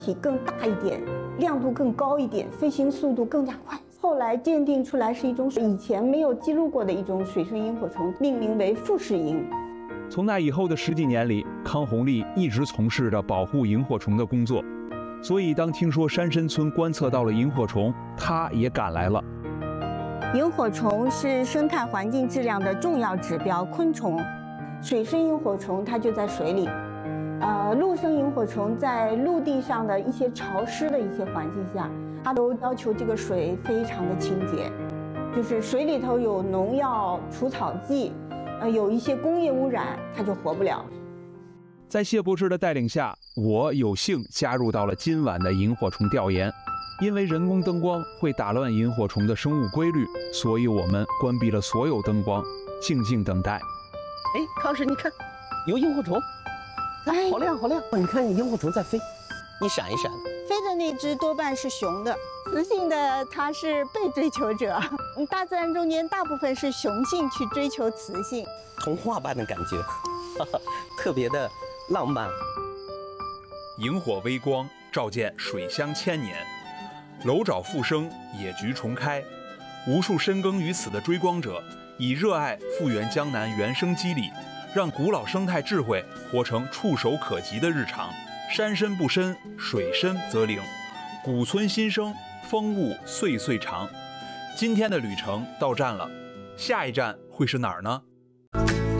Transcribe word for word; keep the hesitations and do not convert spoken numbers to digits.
体更大一点，亮度更高一点，飞行速度更加快。后来鉴定出来是一种以前没有记录过的一种水生萤火虫，命名为富士萤。 从那以后的十几年里，康红丽一直从事着保护萤火虫的工作，所以当听说山参村观测到了萤火虫，他也赶来了。 萤火虫是生态环境质量的重要指标昆虫，水生萤火虫它就在水里，呃，陆生萤火虫在陆地上的一些潮湿的一些环境下，它都要求这个水非常的清洁，就是水里头有农药、除草剂。呃，有一些工业污染，它就活不了。 在谢博士的带领下，我有幸加入到了今晚的萤火虫调研。因为人工灯光会打乱萤火虫的生物规律，所以我们关闭了所有灯光，静静等待。 哎，康师，你看，有萤火虫，哎，好亮好亮！你看，萤火虫在飞，一闪一闪的。 飞的那只多半是雄的，雌性的它是被追求者。大自然中间大部分是雄性去追求雌性， 童话般的感觉，哈哈，特别的浪漫。 萤火微光照见水乡千年，楼沼复生，野菊重开。无数深耕于此的追光者，以热爱复原江南原生肌理，让古老生态智慧活成触手可及的日常。山深不深，水深则灵。古村新生，风物岁岁长。今天的旅程到站了，下一站会是哪儿呢？